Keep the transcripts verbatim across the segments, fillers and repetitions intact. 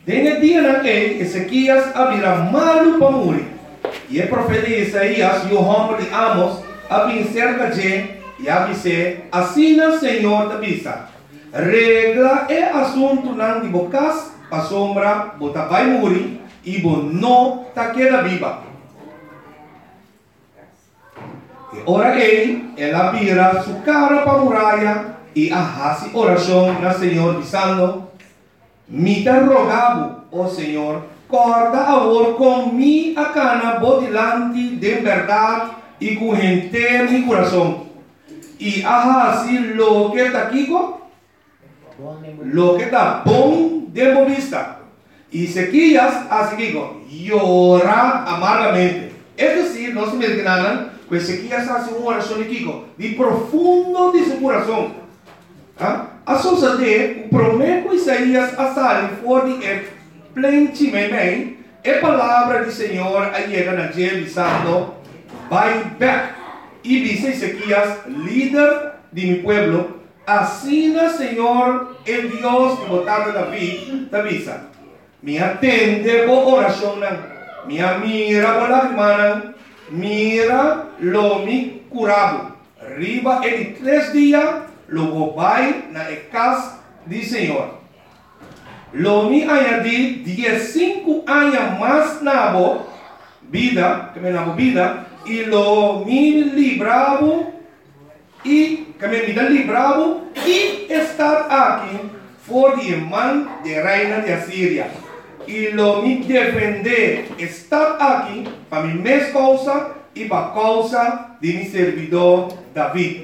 En el día en que Ezequías abrirá malo para morir. Y el profeta Isaías y el hombre de Amos abren cerca de y avise, así el Señor te avisa. Regla el asunto nan de bocas, a sombra, bota vai morir y vos no te queda viva. Y ahora él, él abrirá su cara para muralla y hace oración al Señor diciendo, me te rogabo, oh Señor, corta ahora con mi acana delante de verdad y con gente mi corazón. Y así lo que está aquí, lo que está bon de vista. Y Ezequías así digo, llora amargamente. Es decir, no se me enganan, pues Ezequías hace una oración aquí, de profundo de su corazón. ¿Ah? A suceder, o prometo Isaías a sair fora de plente meme, a palavra do Senhor a chega na dia dizendo, vai back. E dice Ezequías, líder de mi pueblo, assim o Senhor, el Dios que botava David, te avisa, me atende por oração, me mira por lágrimas, mira lo mi curado, riba em três dias, logo vai na casa do Senhor. Lo mi añadí dieciséis años más nabo vida, que me nabo vida, y lo mi libravo, y que me vida libravo, y estar aquí por de man de reina de Asiria. Y lo mi defender estar aquí para mi mes causa y para causa de mi servidor David.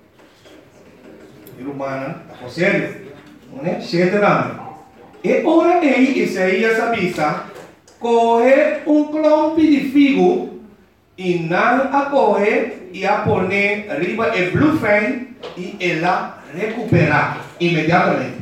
E humana, está sério? Não é? Chega e ora aí, Isaías avisa, coge um clompe de figo e não a coge e a poner arriba o bluefan e ela recuperar imediatamente.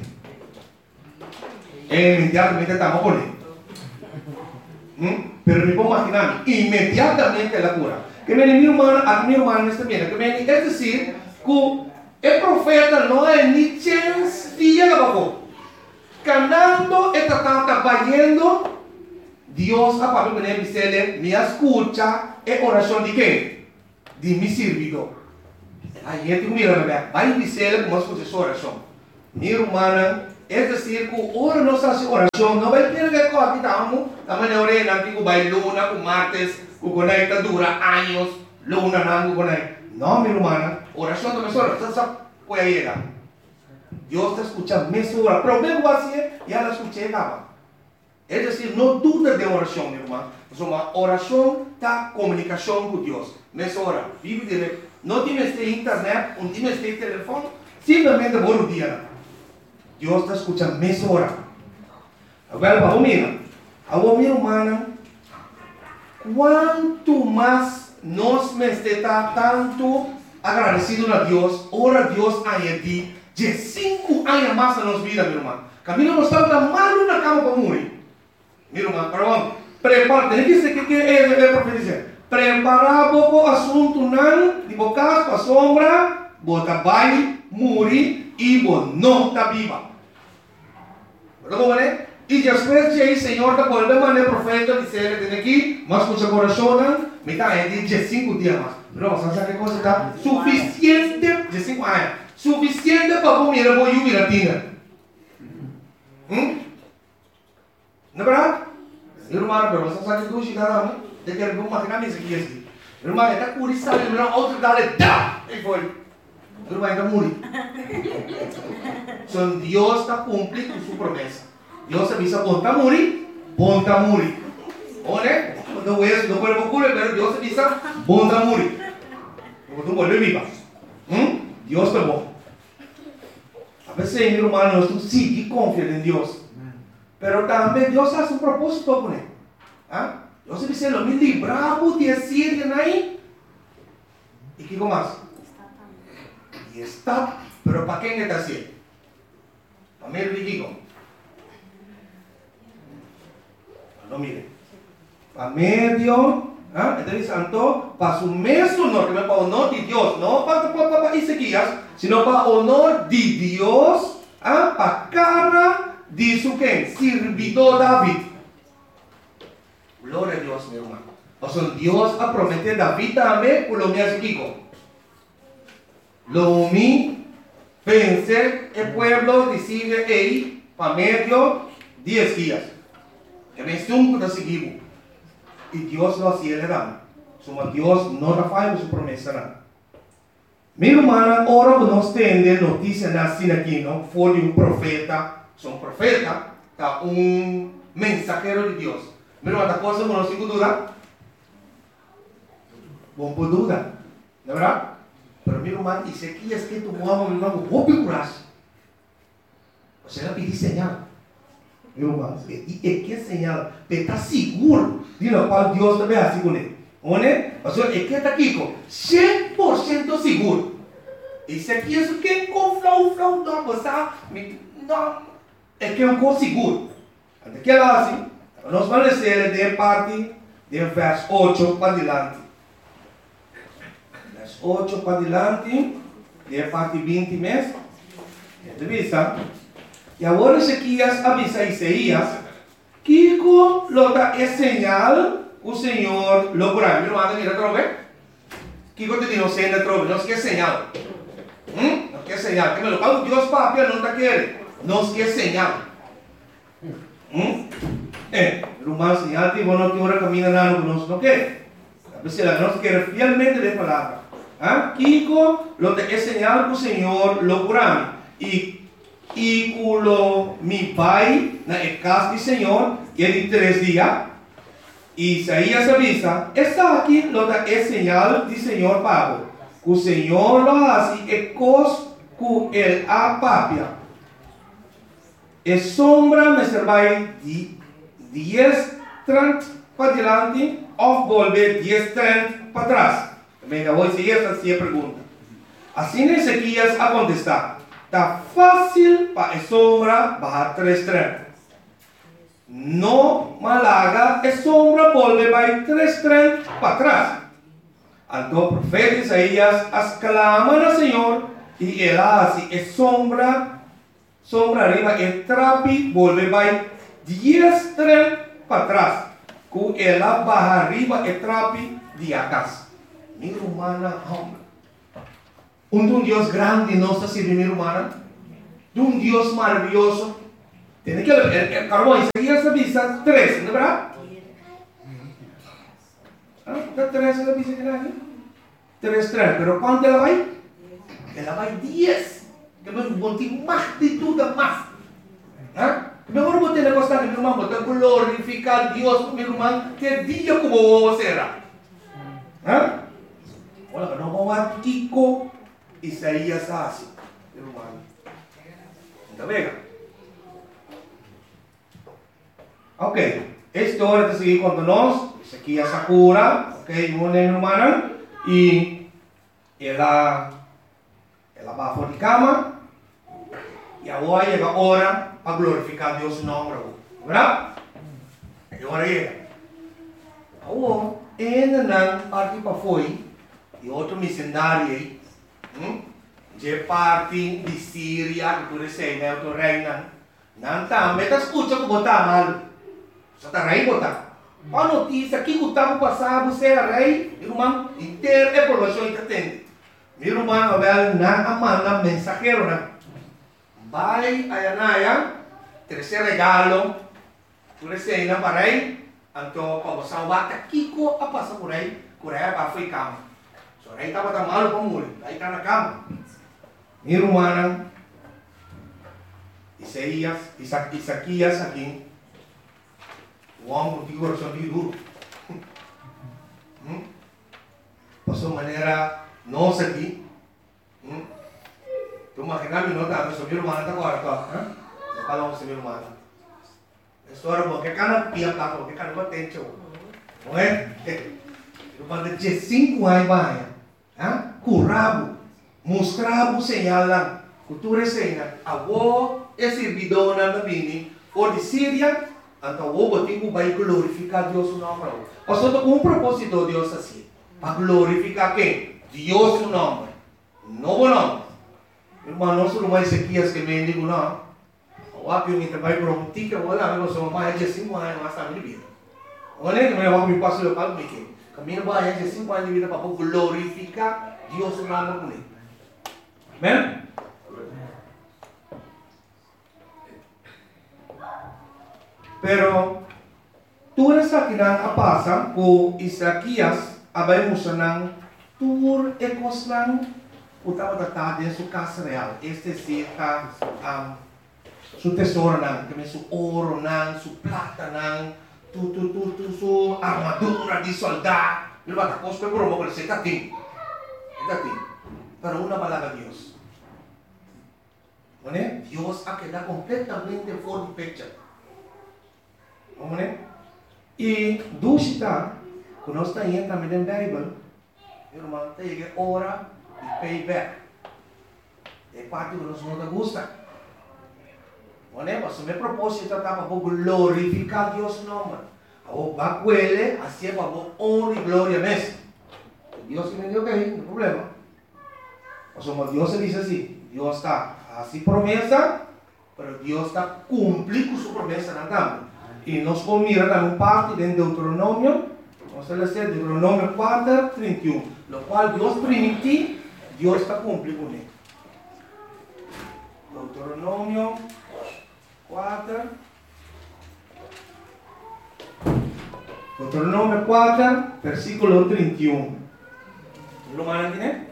E imediatamente estamos a poner. ¿Mm? Pero me puedo imaginar, imediatamente ela cura. Que me mi humana, a mi humana nesta mira, que me es decir, que el profeta no hay ni chance de llegar abajo. Canando está trabajando, Dios a papel que me dice, me escucha, es oración de qué? De mi servidor. Ahí gente mira, va a decirle como escucha su oración. Mi hermana, es decir, que ahora no se hace oración, no va a tener que cortar, estamos, estamos en orena, que va a luna, con martes, con esta dura años, luna, nango, con ahí. No, mi hermana, oración de mesora, usted puede llegar. Dios te escucha mesora, pero mesmo así, ya la escuché nada. Es decir, no duda de oración, mi hermano. Es una oración da comunicación con Dios. Mesora, vive de no tienes este internet, no tienes este teléfono, simplemente por un día. Dios te escucha mesora. Agora, vamos mira. Agora, mi hermana, quanto más nos me está tanto agradecido a Dios, ora Dios añadí de cinco años más en nuestra vida, mi hermano. Camino no está tan malo na cama para morir. Mi hermano, pero vamos, prepara, tem que ser que é o profeta dizer, preparar o assunto não, de bocas para sombra, bota vai morir e vos não está viva. ¿Verdad, né? E depois de aí, Senhor, da volta maneira profeta dizer, tem aqui, mas com seu coração, me está aí de cinco dias mais. Pero ¿sabes qué cosa está? Suficiente, de cinco años, suficiente para comer a bollo y latina. ¿Mm? ¿No es verdad? Hermano, pero ¿sabes qué cosa está? De que vamos a tener que decir. Hermano, está curioso, hermano, otro dale, da, y fue. Hermano, está muriendo. Son Dios está cumpliendo su promesa. Dios avisa, ponte a morir, ponte a morir. ¿Oye? No voy a, no puedo ocurrir, pero Dios avisa, ponte a morir. Porque tú vuelves viva. ¿Mm? Dios te va. A veces, mi hermano, tú sí confías en Dios. Pero también Dios hace un propósito con él. ¿Ah? Dios dice, lo me libramos de decir ahí. ¿Y qué más? Y está. Pero ¿para quién está haciendo? Para mí el digo. No mire. Para medio. ¿Ah? Entonces, santo, para su mesmo honor, que no es para honor de Dios, no para, para, para Ezequías, sino para honor de Dios, ¿ah? Para cara dice que sirvió David. Gloria a Dios, mi hermano. O sea, Dios ha prometido a David también, por lo mío hace Kiko. Lo mío, pensé, el pueblo decide ahí, para medio, diez días. Que me estuvo de seguir. Y Dios lo hacía le dan. Somos Dios no da falla su promesa. ¿No? Mi hermana, ahora nos tiene noticias así aquí, ¿no? Fue de un profeta, son profeta, un mensajero de Dios. Mi hermana, cosa que no tengo duda. Bom por duda, ¿de verdad? Pero mi hermano, y sé que es que tu mamá, mi hermano, vos picuras. O sea, le pedí señal. Mi hermano, y es que señal, pero está seguro de lo cual Dios te ve así con él. ¿One? O sea, es que está aquí con cem por ciento seguro. Y si aquí es que con flow, flow, no, pues no, es que es un co seguro. Antes que ela assim, nós vamos ler de parte de verso ocho para adelante. Verso ocho para adelante, de parte veinte mesmo. Entrevista. E agora Ezequias avisa a Isaías que com lota é señal o Senhor lo curará. Meu irmão, mira trove. Que quando te digo señal trove, não quer señal. Hum? Não quer señal. Que me lo pago Deus papel não tá querendo. Não quer señal. Hum? Eh, meu irmão, señal que bueno que ora camina lá no conosco, não quer? A veces la nos quer fielmente de palavra. Ah? Kiko lo te é señal que o Senhor lo curará. E E culo mi pai na casa do Senhor, que é de três dias, Isaías avisa, está aqui lo da é señal do Senhor Pablo, que o Senhor lo hace e cos que ele apapia. E sombra me servai de diez trinta para diante, ou volver diez trinta para trás. Venga, hoje se esta se pergunta. Assim Ezequias a contestar. Está fácil para a sombra bajar três trinta. No malaga, a sombra volve vai três trinta para trás. Então o profeta Isaías exclama ao Senhor e ele assim, a sombra, sombra arriba, e trapi volve vai dez trinta para trás. Com ela baja arriba e trapi de atrás. Minha humana, homem. Um de um Deus grande nossa sirve humana, de um Deus maravilhoso. Tem que ver, caramba, Isaías avisa três, não é verdade? Ah, está três ela avisa que não. Três, três, mas quando ela vai? Ela vai dez. Que eu vou ter mais de tudo, mais. Ah? Que eu vou ter negócio que meu irmão, vou glorificar Deus, meu irmão, que dia como será? Ah? Olha, não vou lá, Kiko. Isaías assim, meu irmão. Está bem? Ok, esta hora de seguir com nós, Ezequias Sakura, ok, meu irmão, e ela, ela vai fora de cama, e agora chega a hora para glorificar Deus em nome, verdade? E agora chega. Agora, ainda não parte para foi, e outro missionário aí, Hmm? De parte de Síria, que tu recebe, né, o reina. Não tá, mas tá escuta que botar mal. Só tá rei botar. A notícia que o tempo passado você era rei, irmão, inteiro é população que atende. Meu irmão, velho, não manda mensageiro, né? Vai a Anaya, trazer regalo, tu recebe na para rei, então para você salvar, Kiko a passar por rei, por rei para africano. So, rei estava tão malo para morrer, rei está na cama. Minha irmã, Isaías, Isaquias aqui, o homem que coração de duro. Hum? Passou maneira nossa aqui. Hum? Tu imagina me nota, mas minha irmã está agora, tá? Não fala com minha irmã. A história boa, que cada pia cá, que cada batente, não é? Irmã de cinco anos vai. Ah, curabo, mostrava o sinal lá, cultura cena, avô é servidor na Bini, ou de Síria, então o botico vai glorificar Deus no nome. Ou seja, com um propósito Deus assim, para glorificar quem? Deus no nome, novo nome. Irmão, não sou mais Ezequias que me digo não. Waktu yung trabalho por um tica, wala, mas uma mais de cinco anos mais na minha vida. Olha, que eu me passo o palco aqui. Caminho mais de cinco anos de vida para glorificar Deus no nome dele. Amém? Pero tu essa que não passa com Isaías, abrimos nang tur ekos lang utama tatade su casa real. Este sí ka um, su tesoro nang, kami su oro nang, su plata nang, tu tu tu tu su armadura di soldado. Yung bata ko, pero mo ko sa tating. Tating. Pero una palabra Dios. ¿Vale? Dios ha quedado completamente fuera de picture. ¿Vale? Y dusita, cuando está ahí también en la Bible, hermano, te llega hora de payback. Es parte que nos no te gusta. ¿Vale? Pues mi propósito está para glorificar a Dios nombre. O va a cuele, así es para honra y gloria mes. Dios que me dio que no hay problema. O sea, Dios se dice así, Dios está así promesa, pero Dios está cumpliendo su promesa en el y nos mira también parte de Deuteronomio, vamos a leer Deuteronomio cuatro, treinta y uno, lo cual Dios prometió, Dios está cumpliendo con él. Deuteronomio cuatro, Deuteronomio cuatro, versículo treinta y uno. ¿Lo van a entender?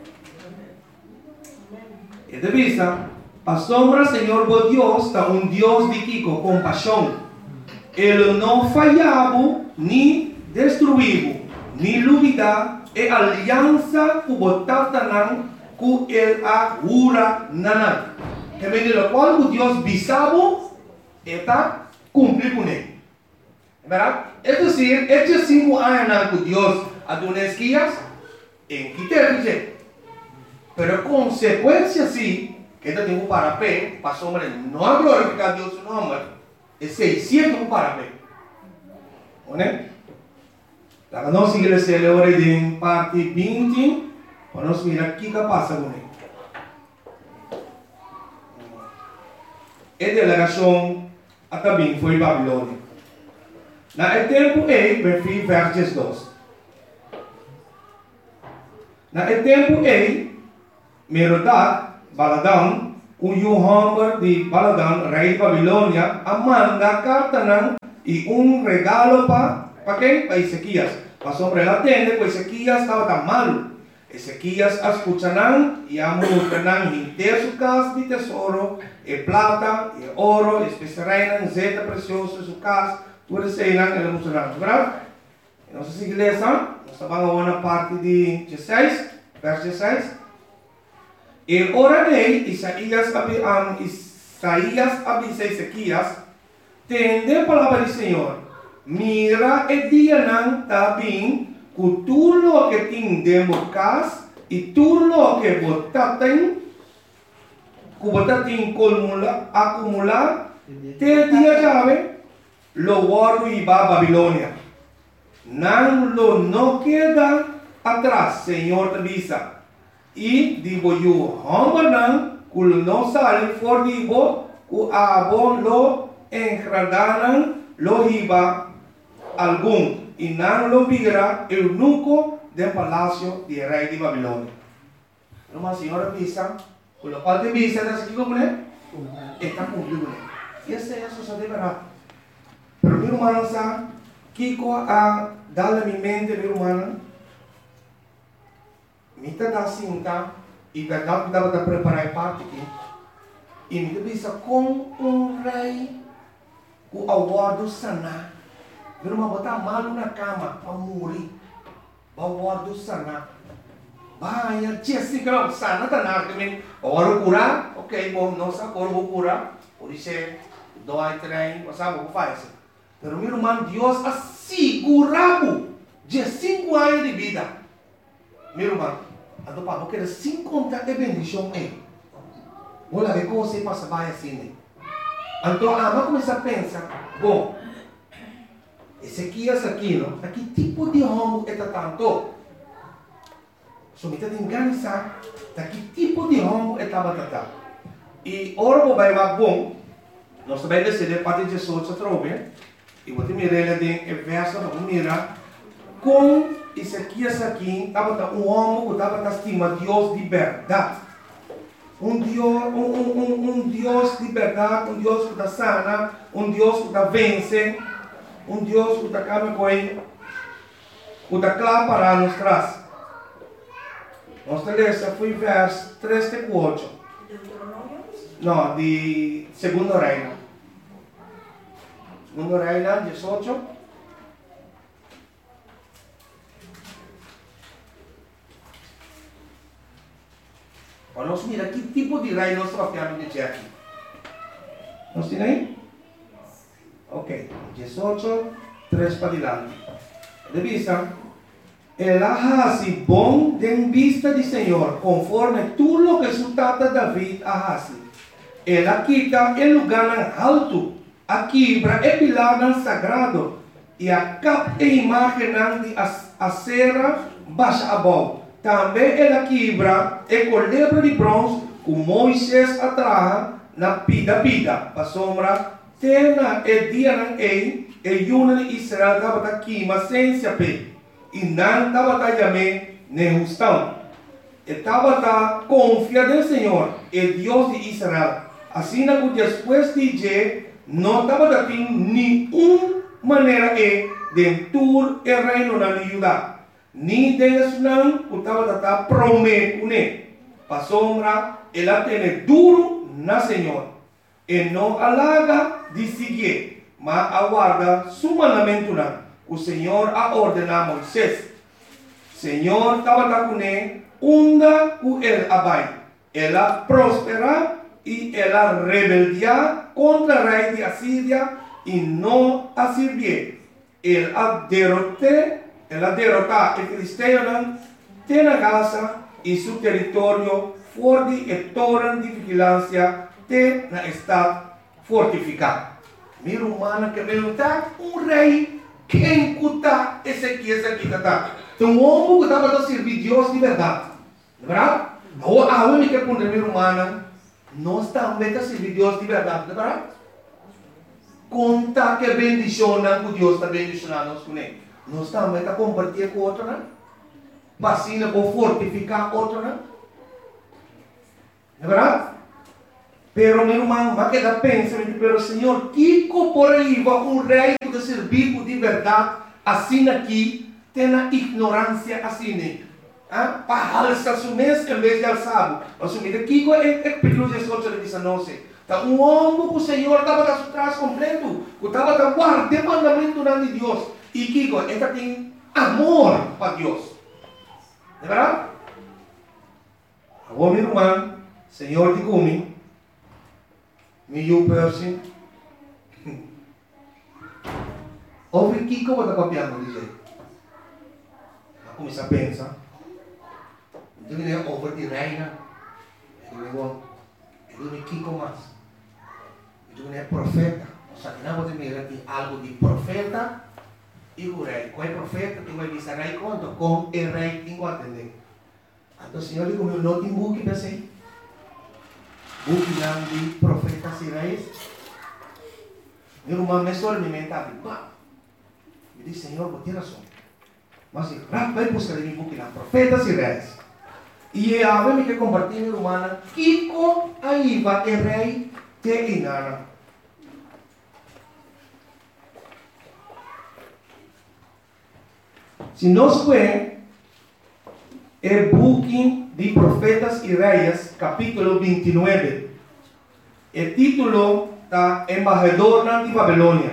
Y de vista, asombra Señor vos Dios, está un Dios de Kiko, compasión. Él no fallaba ni destruivo, ni lubida, e alianza kubotatanan ku el ahura nanan. Que me lo cual Dios visabo está cumplir con él. ¿Verdad? Es decir, estos cinco años que Dios a unas guías en quitarse. Pero consecuencia sí, que este tiempo para P, pasó hombre, no a glorificar a Dios su nombre, es seiscientos para P. ¿Vale? La que no sigue el cielo en parte veinte, vamos a mirar qué pasa con él. Esta delegación también fue Babilonia. En el tiempo E, versos dos. En el tiempo E, Merodach, Baladan, cuyo hombre de Baladan, rey de Babilonia, manda carta y un regalo para ¿pa qué? Para Ezequías. Para sobre la tienda, pues Ezequías estaba tan malo. Ezequías escucharán y amurtarán de su casa de tesoro, el plata, el oro, especiarán, zeta precioso en su casa, tú eres cenan, el mostrarán, ¿verdad? Entonces, iglesia, nos vamos a una parte de dieciséis, verso dieciséis. En hora de Isaías, um, Isaías avisa a Ezequías, tende palabra del Señor, mira el día nan también, que tú lo que tendemos casa y tú lo que botaten, que botaten acumular, acumular, te día llave, lo guardo y va a Babilonia. Nan lo no queda atrás, Señor te avisa. Y digo yo, hombre nan, que no sale por digo, que abo lo engradanan, lo iba algún, y nan lo vira eunuco del palacio del rey de Babilonia. No más, Señor avisa, con lo cual te avisa, ¿estás aquí con él? Está cumplido. Y ese eso se debe verdad. Pero mi hermano, Kiko a darle a mi mente, mi hermano, me da cinta y verdad que estaba preparar parte aqui e me dice com um rei que aguardo sanar, viu uma botar mal na cama para morrer, aguardo sanar, vai a Jessica sana tá na também, agora curar, ok, bom, não sabe agora vou curar, por isso dói trem, você sabe o que faz, pero meu irmão Deus assegurou de cinco anos de vida, meu irmão. Atau Pak, porque sem contar de bendição é. Olha que coisa passa vai assim. Então, a ama começa a pensar, bom, Ezequias aqui, não? Aqui tipo de homem é tanto. So, me está enganando, aqui tipo de homem é tava tata. E ora vou vai bom, nós também decidimos para dezoito trove. E vou te mirar em verso, vamos mirar. Com Ezequias aqui, estava um homem que estava estima Deus de verdade. Um Deus, um, um, um, um Deus de verdade, um Deus que está sana, um Deus que está vence, um Deus que está calma com ele, que está claro para nós trás. Nossa letra foi verso três e quatro. Não, de Segundo Reino. Segundo Reino, dezoito. Nós mira que tipo de rei nós tratamos de aqui. Nós temos aí? Ok. dezoito, três para diante. De vista, el ahasi bom de vista de Senhor, conforme tudo lo que su tata David ahasi. Ela quita el lugar alto, a quebra e pilar sagrado, e a cap e imagem de acera baixa abaixo. Também ela quebra e colebra de bronze que Moisés atraja na pida pida. Para sombra, tena e dia não é, e yuna de Israel estava aqui, mas sem se ape. E não estava também nem justão. Estava confiado no Senhor, e Deus de Israel. Assim que depois de dizer, não estava tendo nenhuma maneira de tur e reino na Judá. Ni Deus não estava a prometer, né? Para sombra, ela tem duro na Senhor. E não alaga de seguir, mas aguarda su mandamento não. O Senhor a ordenar a Moisés. Senhor estava com ele, onda com ele abai. Ela prospera e ela rebeldia contra o rei de Assíria e não a servir. Ele a derrotou. Ela derrotar o filisteu tem a Gaza e seu território forte e torre de vigilância tem na estado fortificado. Minha humana que perguntar um rei quem cuta Ezequias aqui está. Então um homem que estava a servir Deus de verdade, verdade? A única que minha humana nós também a servir Deus de verdade, verdade? Conta que bendicionam que Deus está bendicionando nós com ele. Nós também está compartilhando com outro, né? Vacina para fortificar outro, né? É verdade? Pero meu irmão, vai quedar pensando, pero Senhor, que por aí vai um rei que servir de verdade, assim aqui, tem a ignorância assim, né? Ah? Para alçar seu mês em vez de alçar. Assumir aqui é perigoso de soltar de dezenove. Tá um homem que o Senhor estava atrás completo, que estava a guardar o mandamento de Deus. E Kiko, esta tem amor para Deus. É verdade? Agora, meu irmão, Senhor de Gumi, me eu person. Ouve Kiko, vou estar copiando, dizer. Vou começar a pensar. Então, ele é over de reina. Ele é bom. Ele é Kiko mais. Então, ele é profeta. O sea, que não pode mirar aqui algo de profeta. E o rei, qual é o profeta que vai dizer rei quanto? Com o rei tem que atender. Então o Senhor diz, meu não tem buque para ser. Buque não de profetas e reis. Meu irmão me só me mental. Eu disse, Senhor, vou ter razão. Mas vai buscar em buque não, profetas e reis. E a ver me que compartilhar meu irmão, Kiko aí vai o rei te inara. Se nós vemos o book de Profetas e Reis, capítulo vinte e nove, o título está Embajador de Babilônia.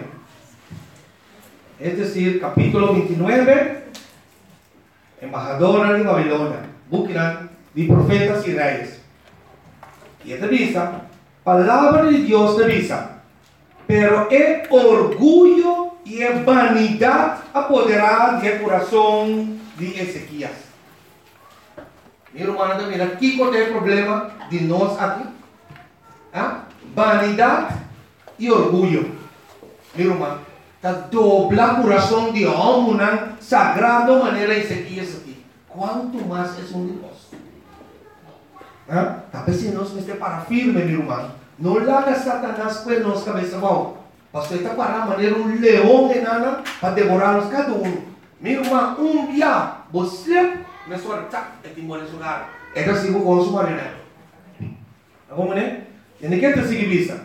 É decir, capítulo vinte e nove, Embajador de Babilônia, book de Profetas e Reis. E esta visa, palavra de Deus te visa, pero é orgulho e a vanidade apoderada do coração de Ezequias. Meu irmão, mira, aqui qual é o problema de nós aqui? Ah? Vanidade e orgulho. Meu irmão, está dobla o coração de homem, sagrado maneira Ezequias aqui. Quanto mais é um de nós? Ah? Talvez se nós estamos para firme, meu irmão, No larga Satanás pues nos cabeza, wow. Pastor está para manera un león enana para devorarnos cada uno. Mi irmão, um dia você me sorta e te mora sugar. É que sigo com o marido. Vamos né? E nem que te siga visa.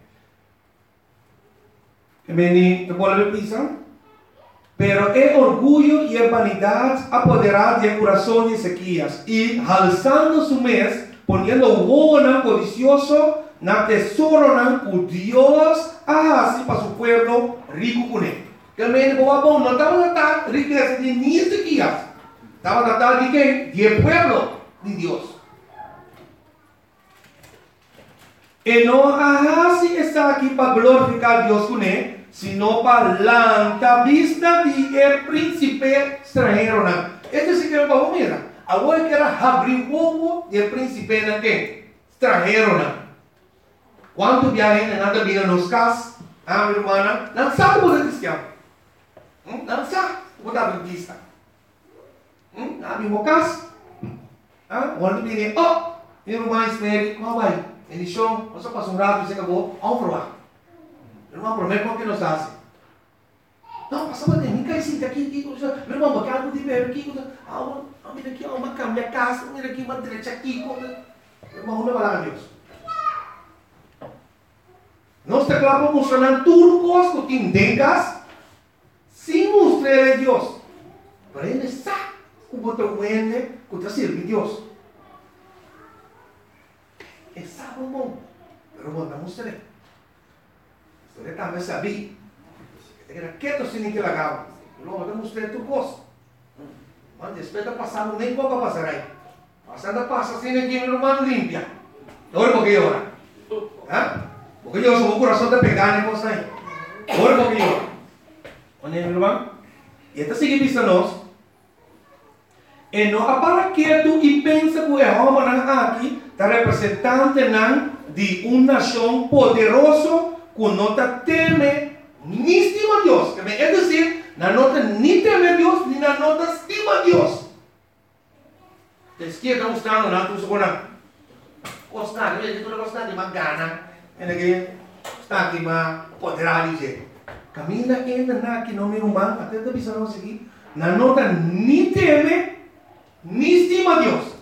Que meni te pode ver visa. Pero é orgulho e a vanidade apoderado do coração de Ezequias e alçando su mês, poniendo o codicioso na tesouro na o Deus assim para su pueblo rico com ele. Que meni boa bom não estava tratando riqueza de nem Ezequias. Estava tratando de quem? De pueblo de Deus. E não assim está aqui para glorificar Deus com ele, sino para la vista de el príncipe extranjero. Este sí que es para mira. Ahora que era abrir huevo del príncipe na que extranjero. ¿Cuántos viajes en nada vienen los cas? Ah, mi hermana, no sabe por el cristiano. No sabe por la vista. Ah, mi mocas. Ah, cuando viene, oh, mi hermana espere, ¿cómo va? En el show, vamos a pasar un rato y se acabó. Vamos a probar. Irmão, prometo que nos hace. Não, passava de mim, cai sim, aqui, aqui, meu irmão, porque algo de ver aqui, ah, mira aqui, uma cama, minha casa, mira aqui, uma direita aqui, meu irmão, não vai lá, Deus. Nós te claro mostrando turcos que tengas, sem mostrar a Deus. Para ele sabe o botão wende, que te sirve Deus. É sabe bom, pero bom, não mostrei. Você também sabia. Era quieto sem que lagava. Logo, eu mostrei tu gosto. Mas depois da passada, nem pouco passar aí. Passada passa assim aqui, meu irmão, limpia. Olha porque ora. Hã? Porque eu sou o coração de pegar nem coisa aí. Olha porque ora. Olha, meu irmão. E esta sigue vista nós. E não para quieto e pensa que o Jeová aqui está representante de uma nação poderosa que não teme ni estima a Deus. É dizer, não nem teme a Deus, nem não estima a Deus. A esquerda está mostrando, não estou segurando. Gostar, eu estou gostando de uma gana. Está aqui, mas poderá dizer. Caminha ainda aqui no meu irmão, até a visão aqui. Não nota nem teme, nem estima a Deus.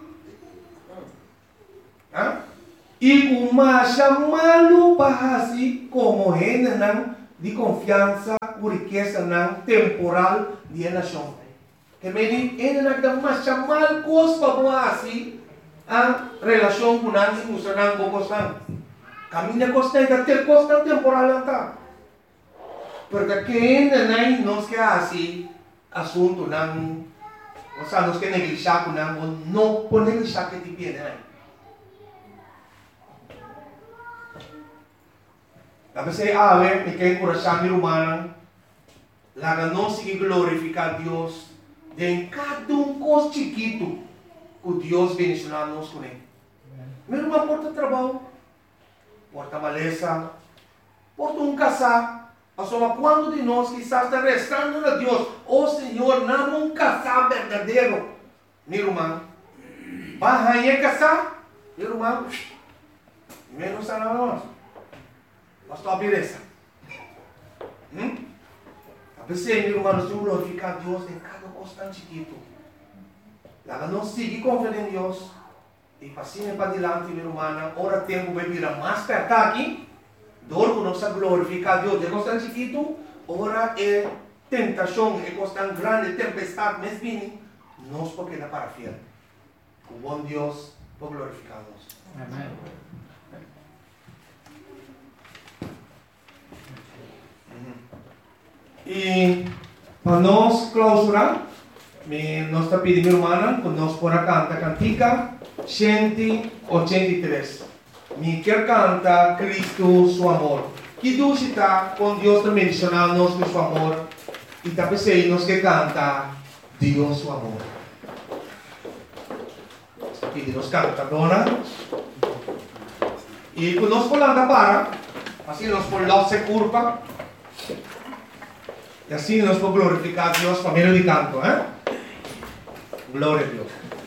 Hã? E uma chamá-lo para si como gente de confiança, por riqueza temporal de nação. Que me diz, ele não dá mais chamar coisa para assim a relação com a gente, com o costa. Caminha costa e até costa temporal está. Porque quem não nos quer assim assunto não, ou seja, nos quer negligenciar com não, não pode negligenciar que te pede não. Tapi saya awet, me coração humano, lá não se glorificar Deus, de cada um coisa chiquito, que Deus bendicionar nos com ele. Meu irmão, porta trabalho, porta maleza, porta um casar, só quando de nós que está restando a Deus, oh Senhor, não um casar verdadeiro, meu irmão, vai casar, meu irmão, menos a nós. Mas tu beleza. Hum? A pessoa, meu irmão, nós glorificar a Deus em cada coisa chiquito. Lá não siga confiando em Deus. E passinha para diante, meu irmão. Ora tempo vai virar mais perto aqui. Dor que nós glorificar a Deus de coisa chiquito. Ora é tentação, é coisa grande, tempestade, mas vini. Nós porque dá para fiel. O bom Deus por glorificar-nos. Amém. E para nós clausurar, nós está pedindo, irmã, que nós podemos cantar cantica cento e oitenta e três. Me quer cantar Cristo, seu amor. Que Deus está com Deus também mencionando-nos com seu amor. E está pensando nos que canta Deus, seu amor. Pedi nos canta, dona. E quando nós podemos para, assim nós podemos se curva. E assim nós podemos glorificar a Deus por meio de canto, eh? Glória a Deus.